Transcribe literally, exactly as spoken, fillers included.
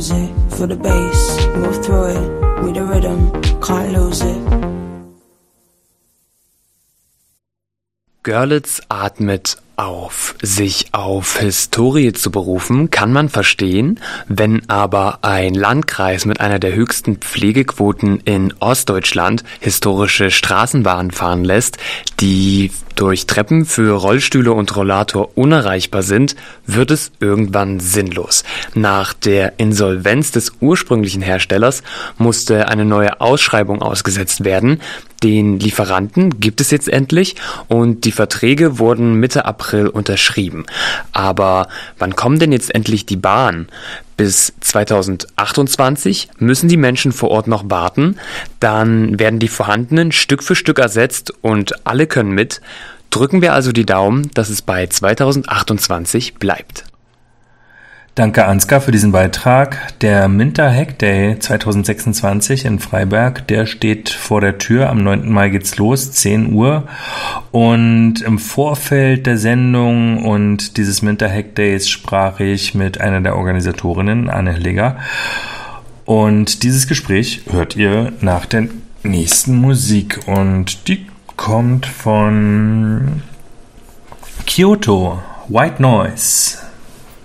For the bass, move through it, with the rhythm, can't lose it. Görlitz atmet auf. Sich auf Historie zu berufen, kann man verstehen, wenn aber ein Landkreis mit einer der höchsten Pflegequoten in Ostdeutschland historische Straßenbahnen fahren lässt, die durch Treppen für Rollstühle und Rollator unerreichbar sind, wird es irgendwann sinnlos. Nach der Insolvenz des ursprünglichen Herstellers musste eine neue Ausschreibung ausgesetzt werden. Den Lieferanten gibt es jetzt endlich und die Verträge wurden Mitte April unterschrieben. Aber wann kommen denn jetzt endlich die Bahnen? Bis zweitausendachtundzwanzig müssen die Menschen vor Ort noch warten, dann werden die vorhandenen Stück für Stück ersetzt und alle können mit. Drücken wir also die Daumen, dass es bei zweitausendachtundzwanzig bleibt. Danke Ansgar für diesen Beitrag. Der Minter Hack Day zweitausendsechsundzwanzig in Freiberg, der steht vor der Tür. Am neunten Mai geht's los, zehn Uhr. Und im Vorfeld der Sendung und dieses Minter Hack Days sprach ich mit einer der Organisatorinnen, Anne Hilliger. Und dieses Gespräch hört ihr nach der nächsten Musik. Und die kommt von Kyoto, White Noise.